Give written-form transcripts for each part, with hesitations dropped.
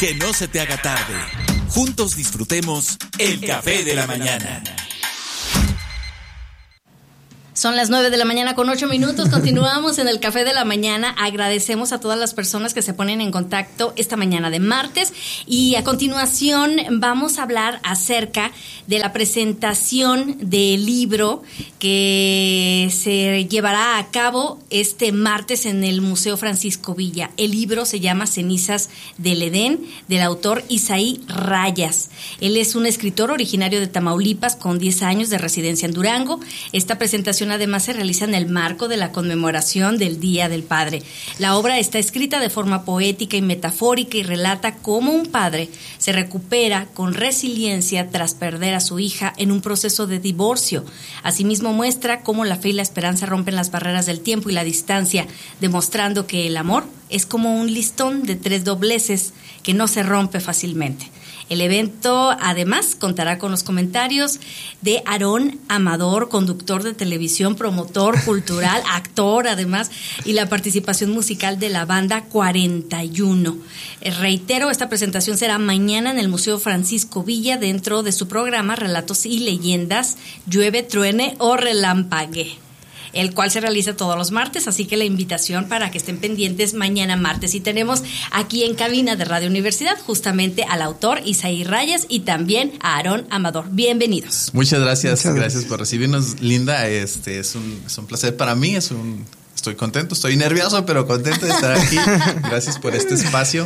Que no se te haga tarde. Juntos disfrutemos el café de la mañana. Son las 9 de la mañana con 8 minutos. Continuamos en el Café de la Mañana. Agradecemos a todas las personas que se ponen en contacto esta mañana de martes. Y a continuación vamos a hablar acerca de la presentación del libro que se llevará a cabo este martes en el Museo Francisco Villa. El libro se llama Cenizas del Edén, del autor Isaí Rayas. Él es un escritor originario de Tamaulipas con 10 años de residencia en Durango. Esta presentación además se realiza en el marco de la conmemoración del Día del Padre. La obra está escrita de forma poética y metafórica y relata cómo un padre se recupera con resiliencia tras perder a su hija en un proceso de divorcio. Asimismo muestra cómo la fe y la esperanza rompen las barreras del tiempo y la distancia, demostrando que el amor es como un listón de 3 dobleces que no se rompe fácilmente. El evento, además, contará con los comentarios de Aarón Amador, conductor de televisión, promotor cultural, actor, además, y la participación musical de la banda 41. Reitero, esta presentación será mañana en el Museo Francisco Villa, dentro de su programa Relatos y Leyendas, Llueve, Truene o Relampague, el cual se realiza todos los martes, así que la invitación para que estén pendientes mañana martes. Y tenemos aquí en cabina de Radio Universidad justamente al autor Isaí Rayas y también a Aarón Amador. Bienvenidos. Muchas gracias. Gracias por recibirnos, Linda. Es un placer para mí, estoy contento, estoy nervioso, pero contento de estar aquí. Gracias por este espacio.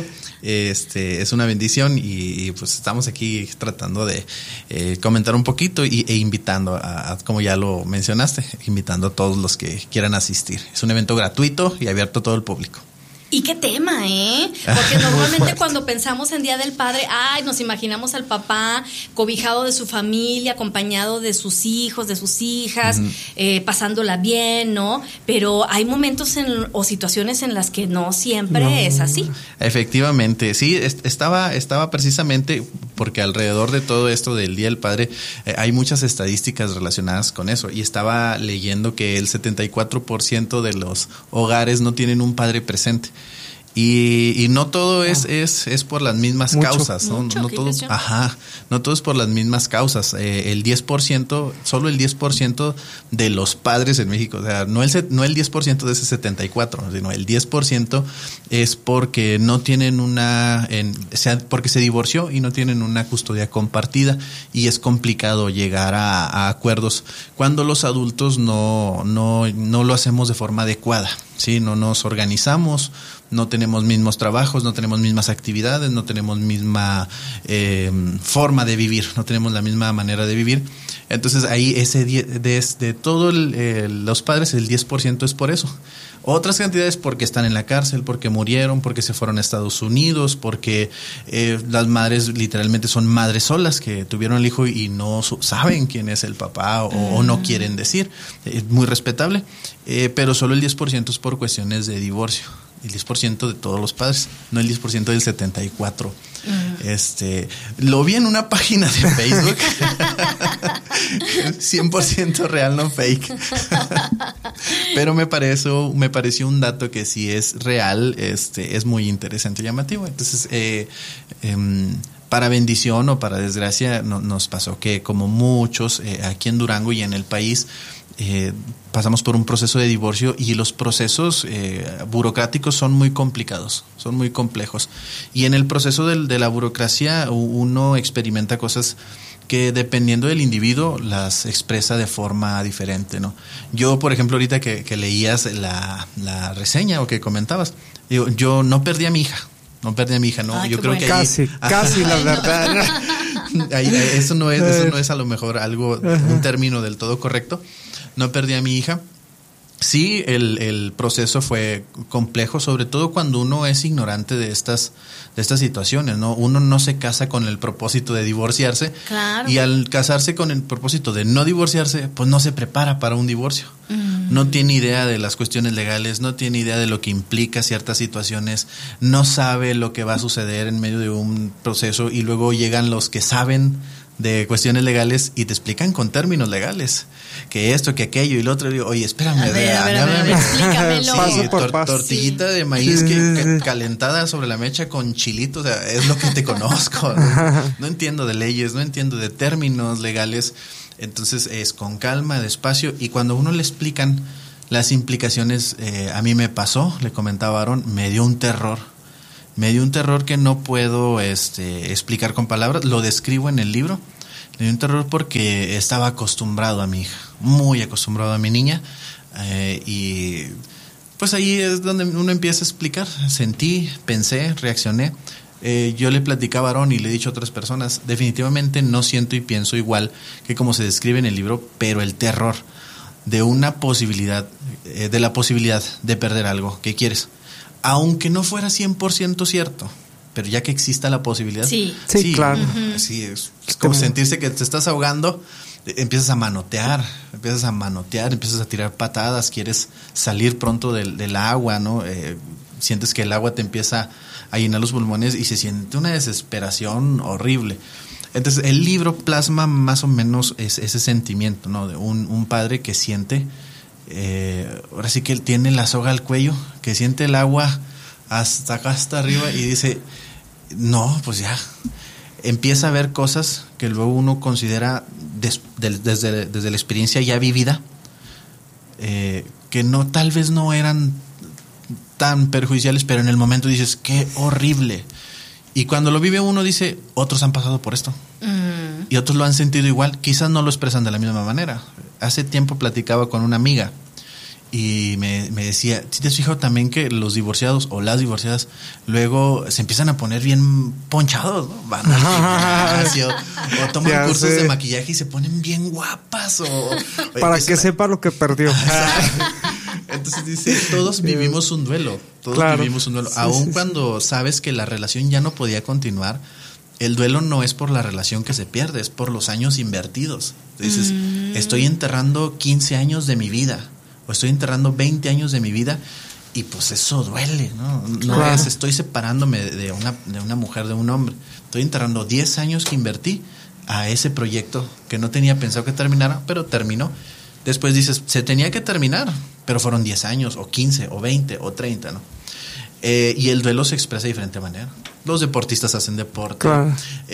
Es una bendición y pues estamos aquí tratando de comentar un poquito e invitando a, como ya lo mencionaste, invitando a todos los que quieran asistir. Es un evento gratuito y abierto a todo el público. ¿Y qué tema, Porque normalmente cuando pensamos en Día del Padre, nos imaginamos al papá cobijado de su familia, acompañado de sus hijos, de sus hijas, pasándola bien, ¿no? Pero hay momentos o situaciones en las que no siempre es así. Efectivamente, sí, estaba precisamente porque alrededor de todo esto del Día del Padre hay muchas estadísticas relacionadas con eso, y estaba leyendo que el 74% de los hogares no tienen un padre presente. Y no todo es por las mismas causas, ¿no? No todo es por las mismas causas. El 10%, solo el 10% de los padres en México, o sea, no el 10% de ese 74, sino el 10% es porque no tienen porque se divorció y no tienen una custodia compartida, y es complicado llegar a acuerdos cuando los adultos no lo hacemos de forma adecuada. Sí, no nos organizamos, no tenemos mismos trabajos, no tenemos mismas actividades, no tenemos misma forma de vivir, no tenemos la misma manera de vivir. Entonces ahí de todos los padres, el 10% es por eso. Otras cantidades porque están en la cárcel, porque murieron, porque se fueron a Estados Unidos, porque las madres literalmente son madres solas que tuvieron el hijo y no saben quién es el papá o no quieren decir. Es muy respetable, pero solo el 10% es por cuestiones de divorcio. El 10% de todos los padres, no el 10% del 74%. Lo vi en una página de Facebook. 100% real, no fake. Pero me pareció un dato que sí es real, es muy interesante y llamativo. Entonces, para bendición o para desgracia, nos pasó que, como muchos aquí en Durango y en el país, pasamos por un proceso de divorcio, y los procesos burocráticos son muy complicados, son muy complejos, y en el proceso de la burocracia uno experimenta cosas que, dependiendo del individuo, las expresa de forma diferente, ¿no? Yo, por ejemplo, ahorita que leías la reseña o que comentabas, digo, yo no perdí a mi hija. ¿no? Yo creo que casi la verdad. Eso no es a lo mejor un término del todo correcto. No perdí a mi hija. Sí, el proceso fue complejo, sobre todo cuando uno es ignorante de estas situaciones, ¿no? Uno no se casa con el propósito de divorciarse. Claro. Y al casarse con el propósito de no divorciarse, pues no se prepara para un divorcio. No tiene idea de las cuestiones legales, no tiene idea de lo que implica ciertas situaciones, no sabe lo que va a suceder en medio de un proceso, y luego llegan los que saben de cuestiones legales y te explican con términos legales que esto, que aquello y lo otro. Y digo, oye, espérame, A ver, explícamelo. Sí, Paso por paso. tortillita de maíz que calentada sobre la mecha con chilito, o sea, es lo que te conozco. No entiendo de leyes, no entiendo de términos legales. Entonces es con calma, despacio, y cuando a uno le explican las implicaciones, a mí me pasó, le comentaba a Aarón, me dio un terror que no puedo explicar con palabras, lo describo en el libro. Me dio un terror porque estaba acostumbrado a mi hija, muy acostumbrado a mi niña, y pues ahí es donde uno empieza a explicar. Sentí, pensé, reaccioné. Yo le platicaba a Aarón y le he dicho a otras personas, definitivamente no siento y pienso igual que como se describe en el libro, pero el terror de una posibilidad, de la posibilidad de perder algo que quieres, aunque no fuera 100% cierto, pero ya que exista la posibilidad. Sí, claro. Sí, es como sentirse que te estás ahogando, empiezas a manotear, empiezas a tirar patadas, quieres salir pronto del agua, ¿no? Sientes que el agua te empieza a llenar los pulmones y se siente una desesperación horrible. Entonces el libro plasma más o menos ese sentimiento, ¿no? De un padre que siente, ahora sí que él tiene la soga al cuello, que siente el agua hasta acá, hasta arriba, y dice, no, pues ya. Empieza a ver cosas que luego uno considera desde la experiencia ya vivida, que tal vez no eran tan perjudiciales, pero en el momento dices, qué horrible. Y cuando lo vive uno dice, otros han pasado por esto. Y otros lo han sentido igual, quizás no lo expresan de la misma manera. Hace tiempo platicaba con una amiga y me decía, ¿sí te has fijado también que los divorciados o las divorciadas luego se empiezan a poner bien ponchados, ¿no? Van al gimnasio o toman cursos de maquillaje y se ponen bien guapas para que sepa lo que perdió. Entonces dice, todos vivimos un duelo, vivimos un duelo. Aun cuando sabes que la relación ya no podía continuar, el duelo no es por la relación que se pierde, es por los años invertidos. Dices, estoy enterrando 15 años de mi vida, o estoy enterrando 20 años de mi vida, y pues eso duele, ¿no? No es, estoy separándome de una mujer, de un hombre. Estoy enterrando 10 años que invertí a ese proyecto que no tenía pensado que terminara, pero terminó. Después dices, se tenía que terminar, pero fueron 10 años, o 15, o 20, o 30, ¿no? Y el duelo se expresa de diferente manera. Los deportistas hacen deporte, claro.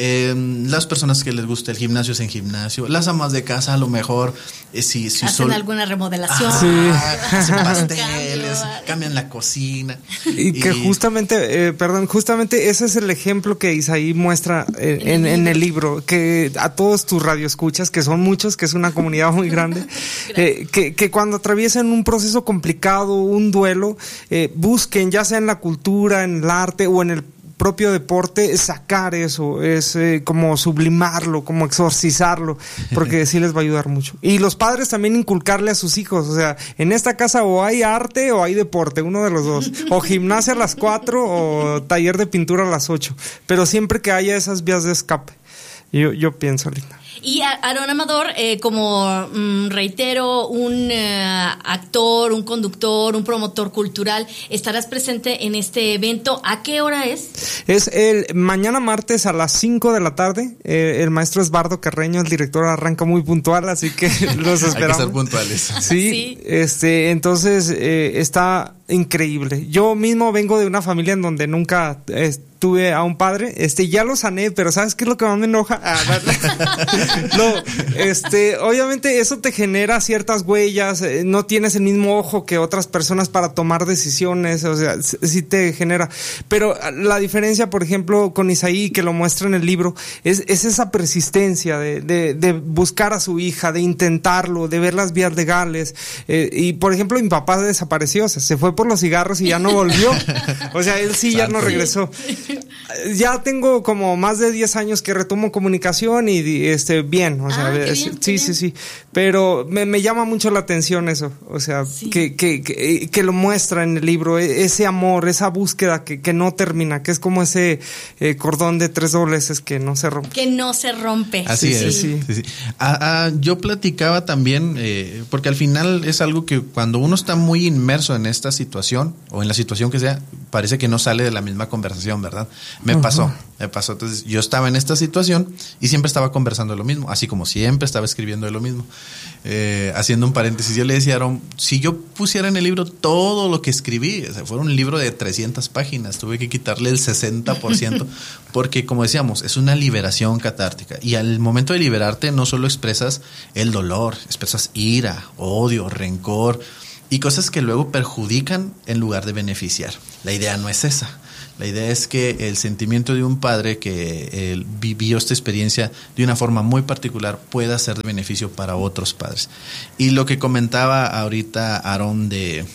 Las personas que les gusta el gimnasio hacen gimnasio, las amas de casa a lo mejor si hacen alguna remodelación, hacen pasteles, cambian la cocina. Y que justamente ese es el ejemplo que Isaí muestra en el libro, que a todos tus radioescuchas, que son muchos, que es una comunidad muy grande, que cuando atraviesan un proceso complicado, un duelo, busquen, ya sea en la cultura, en el arte o en el propio deporte, sacar eso, es como sublimarlo, como exorcizarlo, porque sí les va a ayudar mucho. Y los padres también inculcarle a sus hijos, o sea, en esta casa o hay arte o hay deporte, uno de los dos, o gimnasia a las 4 o taller de pintura a las 8, pero siempre que haya esas vías de escape, yo pienso, Linda. Y Aarón Amador, como reitero, un actor, un conductor, un promotor cultural, estarás presente en este evento. ¿A qué hora es? Es mañana martes a las 5 de la tarde. El maestro Esbardo Carreño, el director, arranca muy puntual, así que los esperamos. Hay que ser puntuales. Sí. Entonces está increíble. Yo mismo vengo de una familia en donde nunca tuve a un padre, ya lo sané, pero ¿sabes qué es lo que más me enoja? Obviamente eso te genera ciertas huellas, no tienes el mismo ojo que otras personas para tomar decisiones, o sea, sí te genera, pero la diferencia, por ejemplo, con Isaí, que lo muestra en el libro, es esa persistencia de buscar a su hija, de intentarlo, de ver las vías legales, y por ejemplo, mi papá desapareció, o sea, se fue por los cigarros y ya no volvió, o sea, él sí ya no regresó. Ya tengo como más de 10 años que retomo comunicación y bien, o sea, sí, pero me llama mucho la atención eso, o sea, que lo muestra en el libro, ese amor, esa búsqueda que no termina, que es como ese cordón de 3 dobleces que no se rompe. Que no se rompe. Así es. Sí. Yo platicaba también, porque al final es algo que cuando uno está muy inmerso en esta situación, o en la situación que sea, parece que no sale de la misma conversación, ¿verdad? Me pasó. Entonces yo estaba en esta situación y siempre estaba conversando de lo mismo, así como siempre estaba escribiendo de lo mismo. Haciendo un paréntesis, yo le decía a Aaron, si yo pusiera en el libro todo lo que escribí, o sea, fuera un libro de 300 páginas, tuve que quitarle el 60%, porque como decíamos, es una liberación catártica. Y al momento de liberarte no solo expresas el dolor, expresas ira, odio, rencor y cosas que luego perjudican en lugar de beneficiar. La idea no es esa. La idea es que el sentimiento de un padre que vivió esta experiencia de una forma muy particular pueda ser de beneficio para otros padres. Y lo que comentaba ahorita Aaron de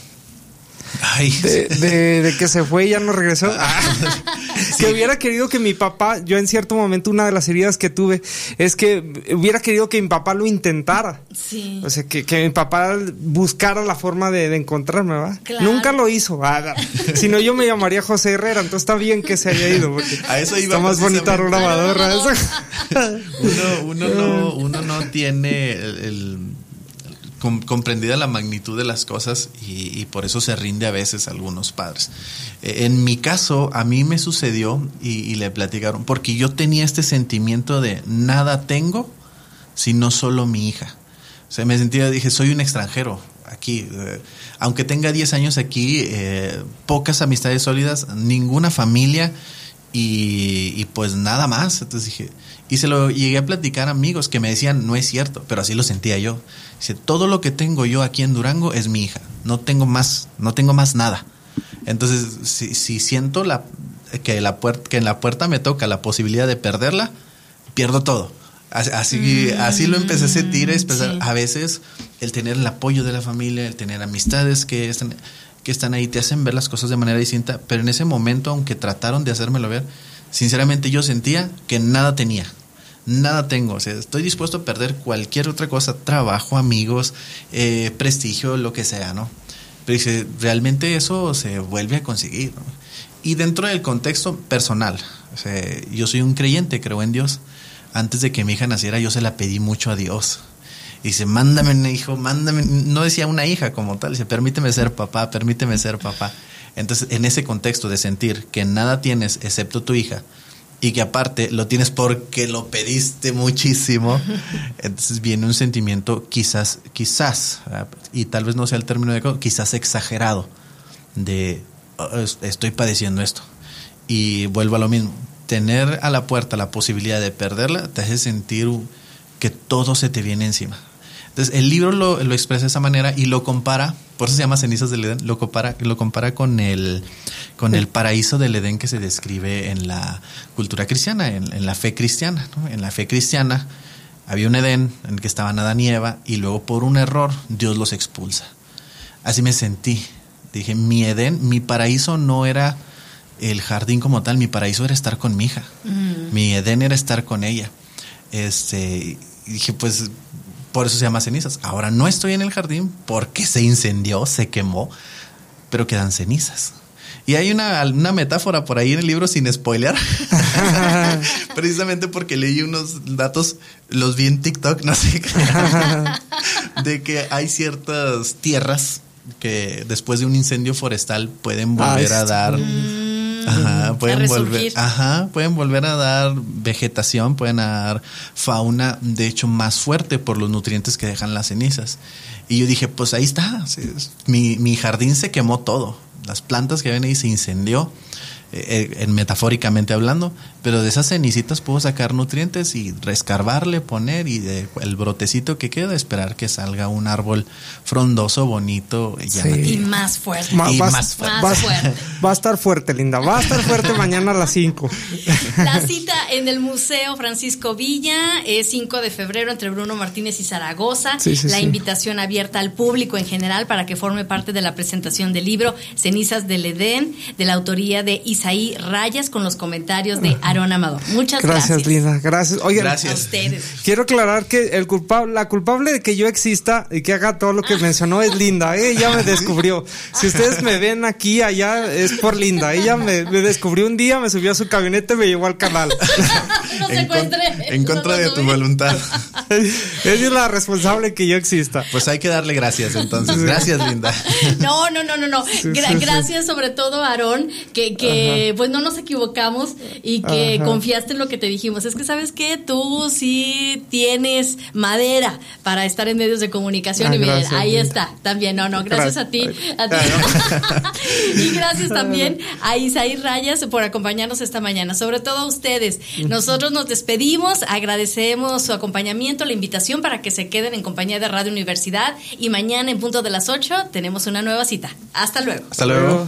que se fue y ya no regresó. Sí. Que hubiera querido que mi papá, yo en cierto momento una de las heridas que tuve es que hubiera querido que mi papá lo intentara. Sí. O sea, que mi papá buscara la forma de encontrarme, ¿va? Claro. Nunca lo hizo. Si no, yo me llamaría José Herrera, entonces está bien que se haya ido. A eso iba. Está más bonita Aurora Badorra. Uno no tiene comprendida la magnitud de las cosas y por eso se rinde a veces a algunos padres. En mi caso, a mí me sucedió y le platicaron, porque yo tenía este sentimiento de nada tengo sino solo mi hija. O sea, me sentía, dije, soy un extranjero aquí. Aunque tenga 10 años aquí, pocas amistades sólidas, ninguna familia y pues nada más. Entonces dije, y se lo llegué a platicar a amigos que me decían, no es cierto, pero así lo sentía yo. Dice, todo lo que tengo yo aquí en Durango es mi hija, no tengo más nada. Entonces, si siento que en la puerta me toca la posibilidad de perderla, pierdo todo. Así lo empecé a sentir, sí. A veces el tener el apoyo de la familia, el tener amistades que están ahí, te hacen ver las cosas de manera distinta, pero en ese momento, aunque trataron de hacérmelo ver, sinceramente yo sentía que nada tenía. Nada tengo, o sea, estoy dispuesto a perder cualquier otra cosa, trabajo, amigos, prestigio, lo que sea, ¿no? Pero dice, realmente eso se vuelve a conseguir, ¿no? Y dentro del contexto personal, o sea, yo soy un creyente, creo en Dios. Antes de que mi hija naciera, yo se la pedí mucho a Dios. Y dice, mándame un hijo, mándame, no decía una hija como tal, dice, permíteme ser papá. Entonces, en ese contexto de sentir que nada tienes excepto tu hija, y que aparte lo tienes porque lo pediste muchísimo, entonces viene un sentimiento quizás, y tal vez no sea el término adecuado, quizás exagerado, de estoy padeciendo esto. Y vuelvo a lo mismo, tener a la puerta la posibilidad de perderla te hace sentir que todo se te viene encima. Entonces el libro lo expresa de esa manera y lo compara, por eso se llama Cenizas del Edén, lo compara con el paraíso del Edén que se describe en la cultura cristiana, en la fe cristiana, ¿no? En la fe cristiana había un Edén en el que estaban Adán y Eva y luego por un error Dios los expulsa. Así me sentí. Dije, mi Edén, mi paraíso no era el jardín como tal, mi paraíso era estar con mi hija. Mi Edén era estar con ella. Y dije, pues por eso se llama Cenizas. Ahora no estoy en el jardín porque se incendió, se quemó, pero quedan cenizas. Y hay una metáfora por ahí en el libro sin spoilear, precisamente porque leí unos datos, los vi en TikTok, no sé, de que hay ciertas tierras que después de un incendio forestal pueden volver a dar... pueden volver a dar vegetación, pueden dar fauna, de hecho más fuerte por los nutrientes que dejan las cenizas. Y yo dije, pues ahí está, mi jardín se quemó todo, las plantas que ven ahí se incendió, metafóricamente hablando, pero de esas cenicitas puedo sacar nutrientes y rescarbarle, poner y el brotecito que queda, esperar que salga un árbol frondoso, bonito, llamativo. Y más fuerte. Más fuerte. Va a estar fuerte, linda. Va a estar fuerte mañana a las 5. La cita en el Museo Francisco Villa es 5 de febrero entre Bruno Martínez y Zaragoza. La invitación abierta al público en general para que forme parte de la presentación del libro Cenizas del Edén, de la autoría de Isaí Rayas, con los comentarios de Aarón Amador. Muchas gracias. Gracias, Linda. Gracias. Oigan, gracias a ustedes. Quiero aclarar que la culpable de que yo exista y que haga todo lo que mencionó es Linda. Ella me descubrió. Si ustedes me ven aquí, allá, es por Linda. Ella me descubrió un día, me subió a su camioneta y me llevó al canal. No se encuentre. En contra de tu voluntad. Es la responsable que yo exista. Pues hay que darle gracias entonces. Gracias, Linda. No. Gracias sobre todo, Aarón, que pues no nos equivocamos y que confiaste en lo que te dijimos. Es que, ¿sabes qué? Tú sí tienes madera para estar en medios de comunicación. Y miren, ahí está, también. Gracias a ti. Y gracias también a Isaí Rayas por acompañarnos esta mañana. Sobre todo a ustedes. Nosotros nos despedimos, agradecemos su acompañamiento, la invitación para que se queden en compañía de Radio Universidad y mañana en punto de las 8 tenemos una nueva cita. Hasta luego. Hasta luego.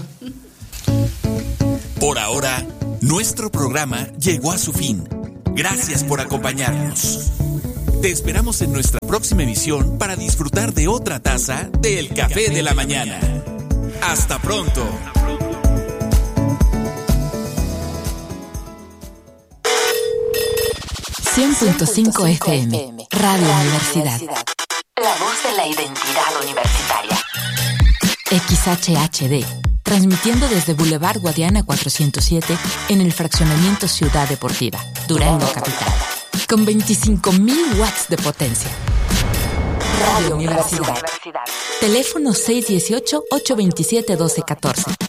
Por ahora, nuestro programa llegó a su fin. Gracias por acompañarnos. Te esperamos en nuestra próxima emisión para disfrutar de otra taza del Café de la Mañana. Hasta pronto. .5 FM, Radio Universidad. La voz de la identidad universitaria. XHHD, transmitiendo desde Boulevard Guadiana 407 en el fraccionamiento Ciudad Deportiva, Durango Capital, con 25,000 watts de potencia. Radio Universidad. Teléfono 618-827-1214.